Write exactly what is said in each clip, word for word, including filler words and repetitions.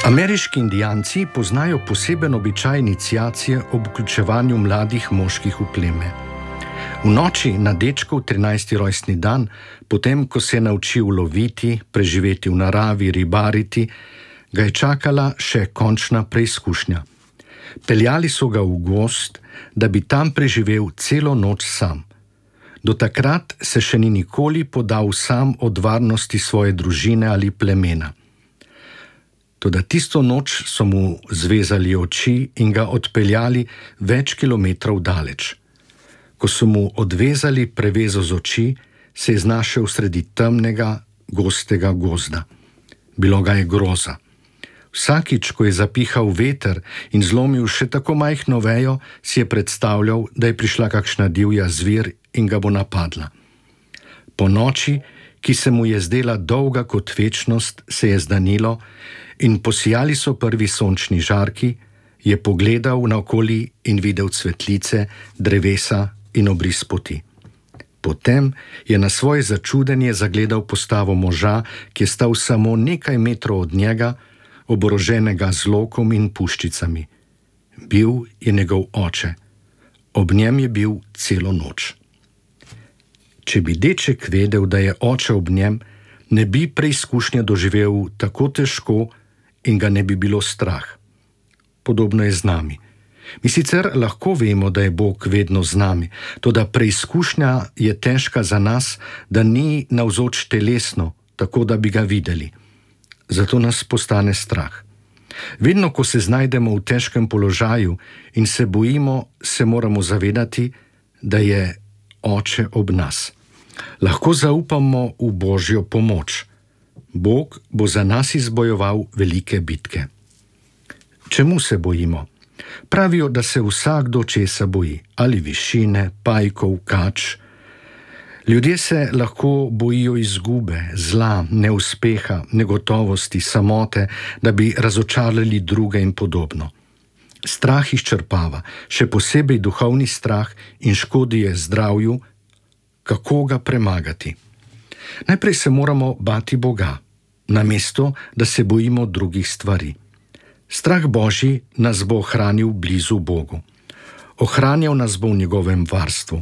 Ameriški indijanci poznajo poseben običaj iniciacije ob vključevanju mladih moških v pleme. V noči na dečkov trinajsti rojstni dan, potem ko se je naučil loviti, preživeti v naravi, ribariti, ga je čakala še končna preizkušnja. Peljali so ga v gozd, da bi tam preživel celo noč sam. Do takrat se še ni nikoli podal sam od varnosti svoje družine ali plemena. Toda tisto noč so mu zvezali oči in ga odpeljali več kilometrov daleč. Ko so mu odvezali prevezo z oči, se je znašel sredi temnega, gostega gozda. Bilo ga je groza. Vsakič, ko je zapihal veter in zlomil še tako majhno vejo, si je predstavljal, da je prišla kakšna divja zvir in ga bo napadla. Po noči, ki se mu je zdela dolga kot večnost, se je zdanilo in posijali so prvi sončni žarki, je pogledal naokoli in videl cvetlice, drevesa in obris poti. Potem je na svoje začudenje zagledal postavo moža, ki je stal samo nekaj metrov od njega, oboroženega z lokom in puščicami. Bil je njegov oče. Ob njem je bil celo noč. Če bi deček vedel, da je oče ob njem, ne bi preizkušnje doživel tako težko in ga ne bi bilo strah. Podobno je z nami. Mi sicer lahko vemo, da je Bog vedno z nami, toda preizkušnja je težka za nas, da ni navzoč telesno, tako da bi ga videli. Zato nas postane strah. Vedno, ko se znajdemo v težkem položaju in se bojimo, se moramo zavedati, da je oče ob nas. Lahko zaupamo v Božjo pomoč. Bog bo za nas izbojeval velike bitke. Čemu se bojimo? Pravijo, da se vsakdo česa boji, ali višine, pajkov, kač. Ljudje se lahko bojijo izgube, zla, neuspeha, negotovosti, samote, da bi razočarali druge in podobno. Strah izčrpava, še posebej duhovni strah, in škodi je zdravju. Kako ga premagati? Najprej se moramo bati Boga, namesto da se bojimo drugih stvari. Strah Božji nas bo ohranil blizu Bogu. Ohranjal nas bo v njegovem varstvu.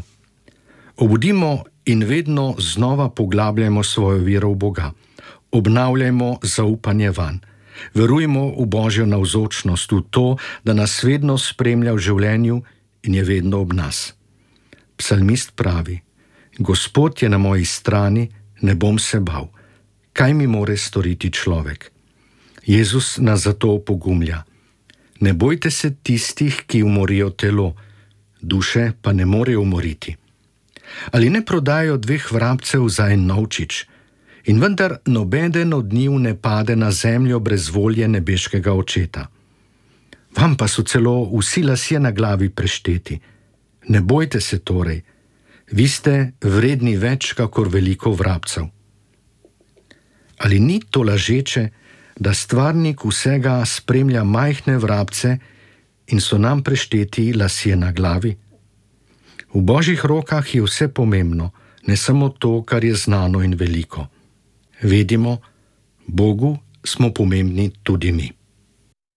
Obudimo in vedno znova poglabljajmo svojo vero v Boga. Obnavljajmo zaupanje vanj. Verujmo v Božjo navzočnost, v to, da nas vedno spremlja v življenju in je vedno ob nas. Psalmist pravi: Gospod je na moji strani, ne bom se bal. Kaj mi more storiti človek? Jezus nas zato opogumlja. Ne bojte se tistih, ki umorijo telo, duše pa ne morejo umoriti. Ali ne prodajo dveh vrabcev za en novčič? In vendar nobeden od njiju ne pade na zemljo brez volje nebeškega očeta. Vam pa so celo vsi lasje na glavi prešteti. Ne bojte se torej, vi ste vredni več kakor veliko vrabcev. Ali ni to lažeče, da stvarnik vsega spremlja majhne vrabce in so nam prešteti lasje na glavi? V Božjih rokah je vse pomembno, ne samo to, kar je znano in veliko. Vedimo, Bogu smo pomembni tudi mi.